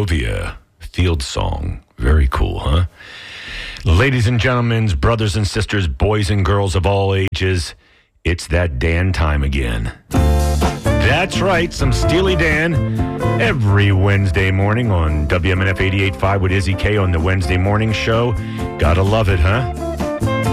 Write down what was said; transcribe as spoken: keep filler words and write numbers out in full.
Monrovia Field Song. Very cool, huh? Ladies and gentlemen, brothers and sisters, boys and girls of all ages, it's that Dan time again. That's right, some Steely Dan every Wednesday morning on W M N F eighty-eight point five with Izzy K on the Wednesday morning show. Gotta love it, huh?